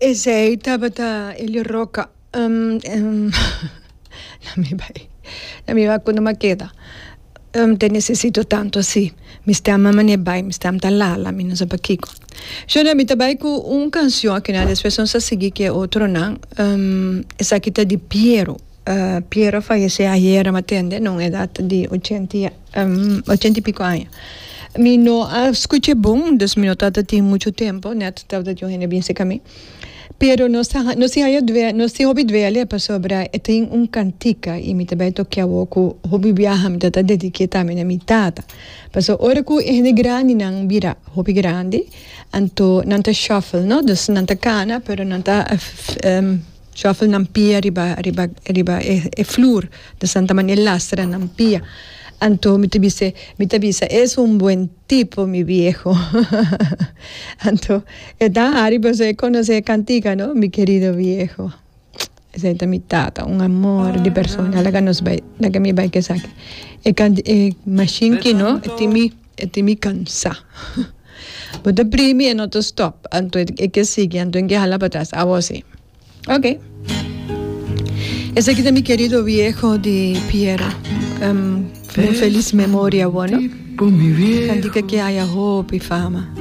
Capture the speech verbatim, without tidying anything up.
ese tabata Elio Roca. Um, um, la mi vai, la mi va quando mi queda. Um, te necesito tanto así. Mi stiamo mani bai, mi stiamo talala, mi non so kiko. Yo mi tabai con un canción que nada después son sa sigi que otro nan. Um, esa kita di Piero. Uh, Piero fallece ayer matende, non edad di ottanta, um, ottanta y pico años. Mi no uh, escuché boom, dos minutos de mucho tiempo, net tava yo hene bien se cami. Pero no sa no si haya dve no si hobi dvele pa sobre e tem un cantica e mi tabai to que avoco hobi viaja mi tata dedicheta mi mi tata. Paso ora ku hene grandi nang bira hobi grandi anto nanta shuffle no dus nanta cana pero nanta um, shuffle nan pia riba riba riba e, e flur de Santa Maria Lastra nan pia. Anto mi te dice, mi te dice, es un buen tipo mi viejo. Anto, está arriba se conoce cantica, ¿no? Mi querido viejo. Esa es mi tata, un amor de persona, la que nos va, la que mi va que saque. E can, e machinki, ¿no? E ti mi, e ti mi cansa. But the primi e not to stop. Anto, e que sigue, anto en que jala para atrás. A vos sí. Ok. Ese aquí de mi querido viejo de Piero. Um, muy feliz memoria, bueno. Cantica que haya hope y fama.